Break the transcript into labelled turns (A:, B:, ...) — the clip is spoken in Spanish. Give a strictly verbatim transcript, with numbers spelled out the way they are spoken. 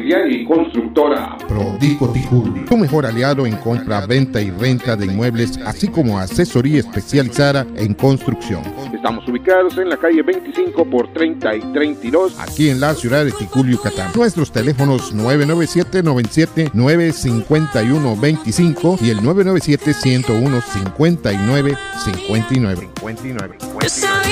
A: inmobiliaria y constructora
B: Prodico Ticul, tu mejor aliado en compra, venta y renta de inmuebles, así como asesoría especializada en construcción.
A: Estamos ubicados en la calle veinticinco por treinta y treinta y dos,
B: aquí en la ciudad de Ticul, Yucatán. Nuestros teléfonos nueve nueve siete, noventa y siete, nueve cinco uno, veinticinco y el nueve nueve siete, ciento uno, cincuenta y nueve cincuenta y nueve.